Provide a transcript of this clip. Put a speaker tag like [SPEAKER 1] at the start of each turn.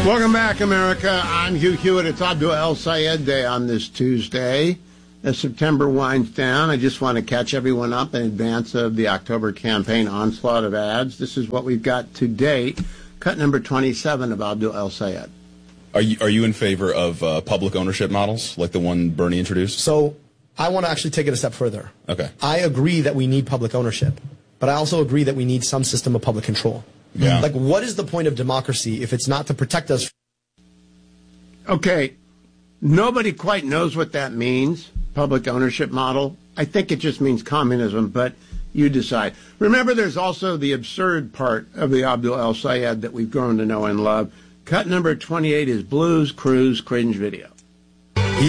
[SPEAKER 1] Welcome back, America. I'm Hugh Hewitt. It's Abdul El Sayed Day on this Tuesday. As September winds down, I just want to catch everyone up in advance of the October campaign onslaught of ads. This is what we've got to date. Cut number 27 of Abdul El Sayed.
[SPEAKER 2] Are you in favor of public ownership models like the one Bernie introduced?
[SPEAKER 3] So I want to actually take it a step further.
[SPEAKER 2] Okay.
[SPEAKER 3] I agree that we need public ownership, but I also agree that we need some system of public control.
[SPEAKER 2] Yeah.
[SPEAKER 3] Like, what is the point of democracy if it's not to protect us?
[SPEAKER 1] Okay. Nobody quite knows what that means, public ownership model. I think it just means communism, but you decide. Remember, there's also the absurd part of the Abdul El Sayed that we've grown to know and love. Cut number 28 is Blues Cruise cringe video.